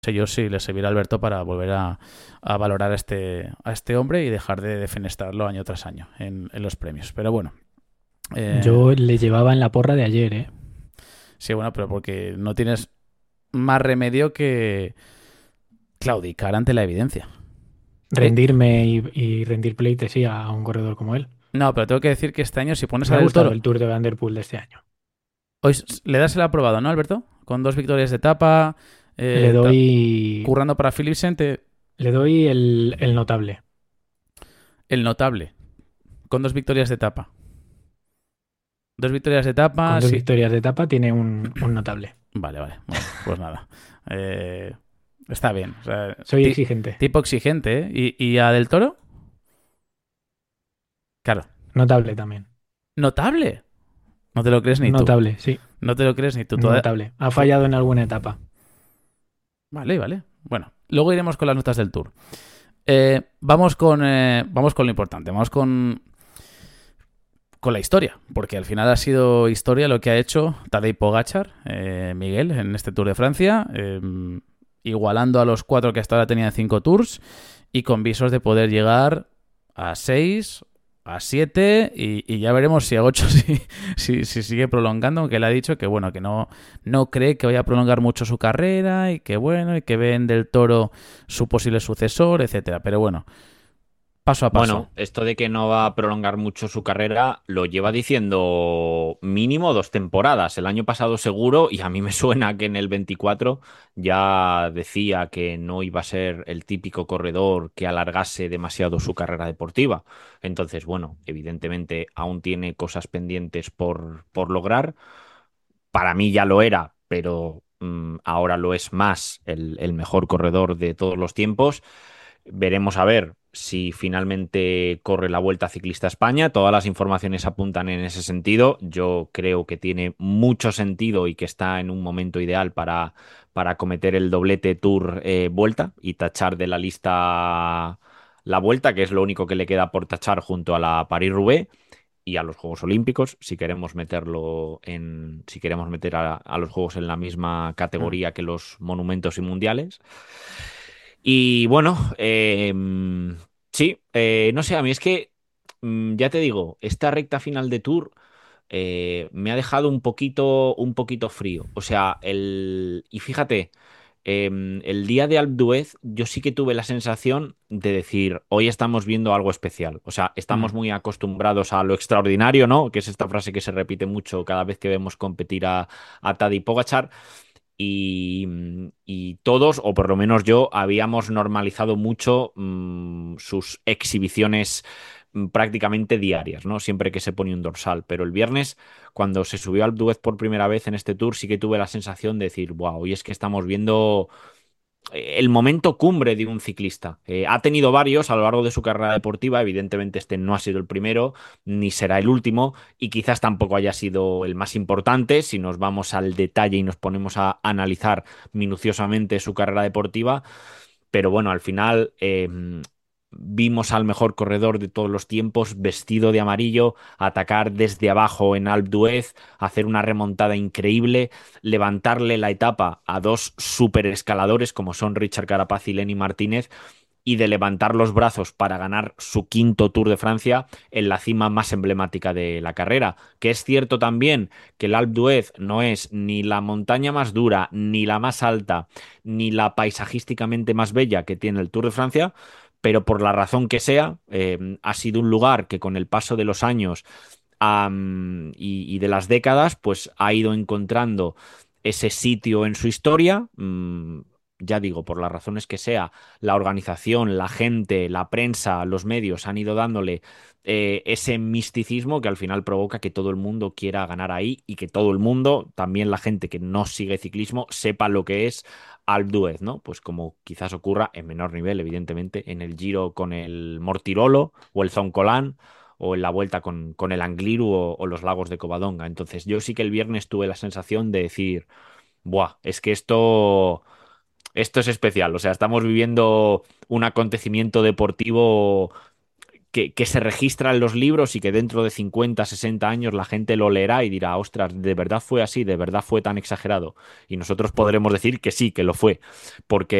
sé yo si le servirá a Alberto para volver a valorar a este hombre y dejar de defenestrarlo año tras año en los premios. Pero bueno, eh, Yo le llevaba en la porra de ayer, ¿eh? sí, bueno, pero porque no tienes más remedio que claudicar ante la evidencia. Eh, Rendirme y rendir pleitesía a un corredor como él. no, pero tengo que decir que este año, si pones Me a ha Del gustado Toro, el Tour de Van Der Poel de este año. hoy le das el aprobado, ¿no, Alberto? Con dos victorias de etapa, Le doy, currando para Philipsen, le doy el notable. el notable, con dos victorias de etapa. Dos victorias de etapa, Con dos sí. victorias de etapa tiene un notable. Vale, vale. Bueno, pues nada. Eh, está bien. O sea, Soy exigente. tipo exigente, ¿eh? Y a Del Toro? Claro. Notable también. Notable. No te lo crees ni tú. Notable, sí. No te lo crees ni tú. Notable. Ha fallado en alguna etapa. Vale, vale. Bueno, luego iremos con las notas del Tour. Vamos con lo importante. Vamos con la historia. Porque al final ha sido historia lo que ha hecho Tadej Pogačar, Miguel, en este Tour de Francia. Igualando a los cuatro que hasta ahora tenían 5 tours y con visos de poder llegar a 6, a 7 y ya veremos si a 8 si sigue prolongando, aunque él ha dicho que bueno, que no cree que vaya a prolongar mucho su carrera y que bueno, y que ven Del Toro su posible sucesor, etcétera. Pero bueno, paso a paso. Bueno, esto de que no va a prolongar mucho su carrera lo lleva diciendo mínimo 2 temporadas. El año pasado seguro, y a mí me suena que en el 24 ya decía que no iba a ser el típico corredor que alargase demasiado su carrera deportiva. Entonces, bueno, evidentemente aún tiene cosas pendientes por lograr. Para mí ya lo era, pero ahora lo es más el mejor corredor de todos los tiempos. Veremos a ver si finalmente corre la Vuelta Ciclista a España. Todas las informaciones apuntan en ese sentido. Yo creo que tiene mucho sentido y que está en un momento ideal para cometer el doblete Tour Vuelta y tachar de la lista la Vuelta, que es lo único que le queda por tachar junto a la París-Roubaix y a los Juegos Olímpicos, si queremos meterlo si queremos meter a los Juegos en la misma Mm. categoría que los monumentos y mundiales. Y bueno, sí, no sé, a mí es que, ya te digo, esta recta final de Tour me ha dejado un poquito frío. O sea, y fíjate, el día de Alpe d'Huez yo sí que tuve la sensación de decir, hoy estamos viendo algo especial. O sea, estamos Mm. muy acostumbrados a lo extraordinario, ¿no? Que es esta frase que se repite mucho cada vez que vemos competir a Tadej Pogačar. Y todos, o por lo menos yo, habíamos normalizado mucho sus exhibiciones prácticamente diarias, ¿no? Siempre que se pone un dorsal. Pero el viernes, cuando se subió al Duez por primera vez en este tour, sí que tuve la sensación de decir, wow, hoy es que estamos viendo el momento cumbre de un ciclista. Ha tenido varios a lo largo de su carrera deportiva, evidentemente este no ha sido el primero, ni será el último, y quizás tampoco haya sido el más importante si nos vamos al detalle y nos ponemos a analizar minuciosamente su carrera deportiva. Pero bueno, al final vimos al mejor corredor de todos los tiempos vestido de amarillo, atacar desde abajo en Alpe d'Huez, hacer una remontada increíble, levantarle la etapa a dos super escaladores como son Richard Carapaz y Lenny Martínez, y de levantar los brazos para ganar su quinto Tour de Francia en la cima más emblemática de la carrera. Que es cierto también que el Alpe d'Huez no es ni la montaña más dura, ni la más alta, ni la paisajísticamente más bella que tiene el Tour de Francia, pero por la razón que sea, ha sido un lugar que con el paso de los años y de las décadas, pues ha ido encontrando ese sitio en su historia. Ya digo, por las razones que sea, la organización, la gente, la prensa, los medios han ido dándole ese misticismo que al final provoca que todo el mundo quiera ganar ahí y que todo el mundo, también la gente que no sigue ciclismo, sepa lo que es Alpe d'Huez, ¿no? Pues como quizás ocurra en menor nivel, evidentemente, en el Giro con el Mortirolo o el Zoncolan o en la Vuelta con el Angliru o los lagos de Covadonga. Entonces, yo sí que el viernes tuve la sensación de decir, buah, es que esto es especial. O sea, estamos viviendo un acontecimiento deportivo que se registra en los libros y que dentro de 50, 60 años la gente lo leerá y dirá, ostras, ¿de verdad fue así? ¿De verdad fue tan exagerado? Y nosotros podremos decir que sí, que lo fue, porque